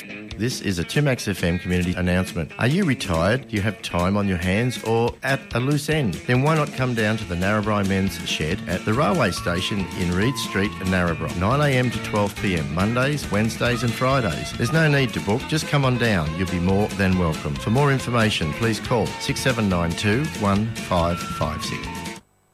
This is a 2Max FM community announcement. Are you retired? Do you have time on your hands or at a loose end? Then why not come down to the Narrabri Men's Shed at the railway station in Reed Street, Narrabri, 9am to 12pm, Mondays, Wednesdays and Fridays. There's no need to book, just come on down. You'll be more than welcome. For more information, please call 6792 1556.